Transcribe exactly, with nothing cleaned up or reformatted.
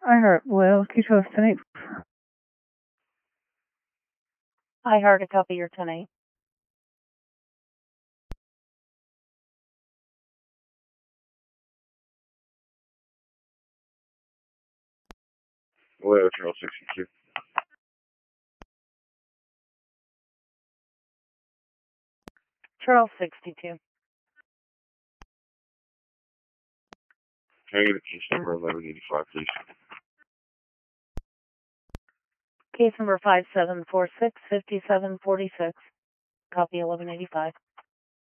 I heard. Well, can you show us ten eight? I heard a copy your ten eight. Well, Charles sixty-two. Charles sixty-two. Can I get a case number eleven eighty-five, please? Case number five seven four six five seven four six. Copy eleven eighty-five.